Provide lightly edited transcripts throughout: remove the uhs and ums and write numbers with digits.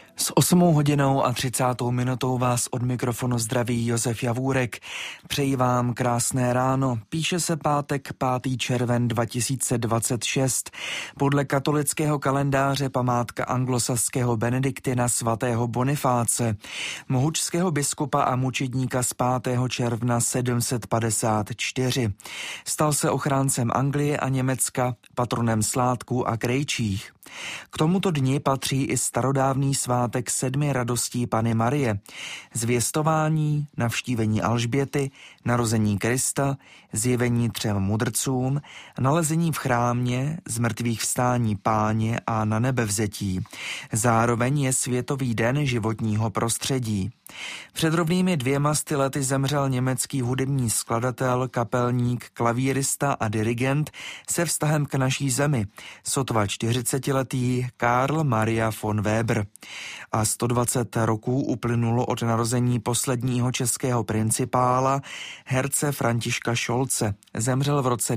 S 8:30 vás od mikrofonu zdraví Josef Javůrek. Přeji vám krásné ráno. Píše se pátek 5. červen 2026. Podle katolického kalendáře památka anglosaského benediktina svatého Bonifáce, mohučského biskupa a mučedníka z 5. června 754. Stal se ochráncem Anglie a Německa, patronem sládků a krejčích. K tomuto dni patří i starodávný svátek 7 radostí Panny Marie, zvěstování, navštívení Alžběty, narození Krista, zjevení 3 mudrcům, nalezení v chrámě, zmrtvých vstání Páně a na nebevzetí. Zároveň je Světový den životního prostředí. Před rovnými 200 lety zemřel německý hudební skladatel, kapelník, klavírista a dirigent se vztahem k naší zemi, sotva 40letý Karl Maria von Weber. A 120 roků uplynulo od narození posledního českého principála, herce Františka Šolce. Zemřel v roce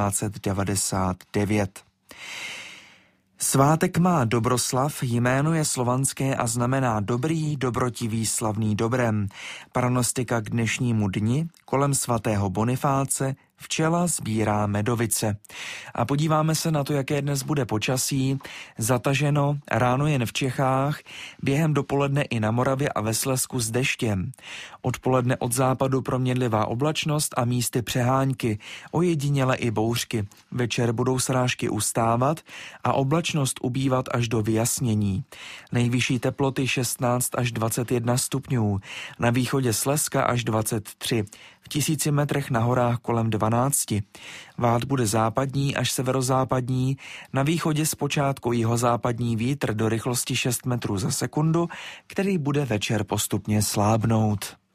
1999. Svátek má Dobroslav, jméno je slovanské a znamená dobrý, dobrotivý, slavný dobrem. Pranostika k dnešnímu dni kolem svatého Bonifáce včela sbírá medovice. A podíváme se na to, jaké dnes bude počasí. Zataženo, ráno jen v Čechách, během dopoledne i na Moravě a ve Slezsku s deštěm. Odpoledne od západu proměnlivá oblačnost a místy přehánky, ojediněle i bouřky. Večer budou srážky ustávat a oblačnost ubývat až do vyjasnění. Nejvyšší teploty 16 až 21 stupňů, na východě Slezska až 23, v 1000 metrech na horách kolem 12. Vád bude západní až severozápadní, na východě zpočátku jihozápadní vítr do rychlosti 6 metrů za sekundu, který bude večer postupně slábnout.